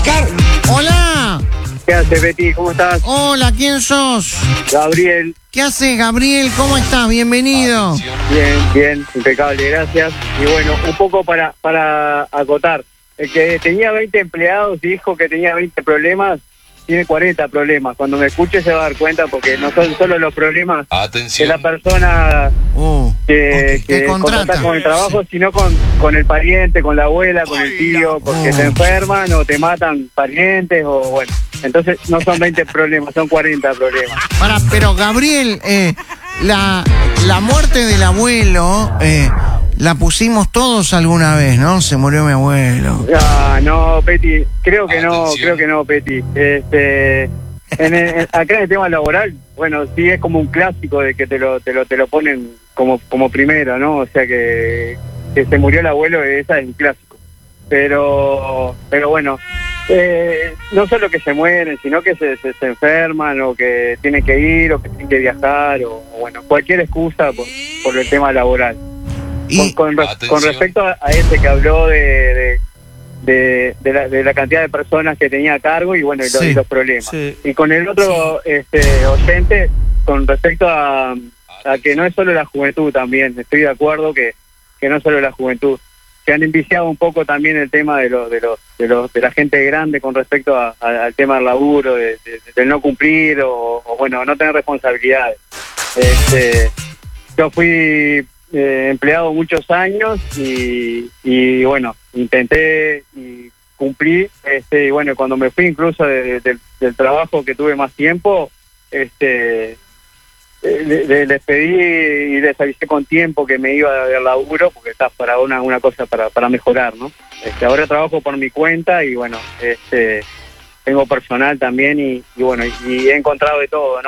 Hola. ¿Qué haces, Betty? ¿Cómo estás? Hola, ¿quién sos? Gabriel. ¿Qué haces, Gabriel? ¿Cómo estás? Bienvenido. Bien, impecable, gracias. Y bueno, un poco para acotar. El que tenía 20 empleados y dijo que tenía 20 problemas, tiene 40 problemas. Cuando me escuche se va a dar cuenta porque no son solo los problemas de la persona que contrata con el trabajo, sino con el pariente, con la abuela, con el tío, porque se enferman o te matan parientes o bueno. Entonces no son 20 problemas, son 40 problemas. Pero Gabriel, la muerte del abuelo la pusimos todos alguna vez, ¿no? Se murió mi abuelo. No, Peti, creo que no, Peti. Acá en el tema laboral, bueno, sí es como un clásico de que te lo ponen como primero, ¿no? O sea que se murió el abuelo, esa es un clásico. Pero bueno, no solo que se mueren, sino que se enferman o que tienen que ir o que tienen que viajar o bueno, cualquier excusa por el tema laboral. Con respecto a ese que habló de la cantidad de personas que tenía a cargo y bueno, y los problemas. Sí. Y con el otro oyente, con respecto a que no es solo la juventud también, estoy de acuerdo que no es solo la juventud. Se han enviciado un poco también el tema de la gente grande con respecto al tema del laburo, del no cumplir o bueno, no tener responsabilidades. Yo fui empleado muchos años y bueno, intenté y cumplí, y bueno, cuando me fui incluso del trabajo que tuve más tiempo, les pedí y les avisé con tiempo que me iba del laburo porque está para una cosa para mejorar, ¿no? Ahora trabajo por mi cuenta y bueno, tengo personal también y bueno, y he encontrado de todo, ¿no?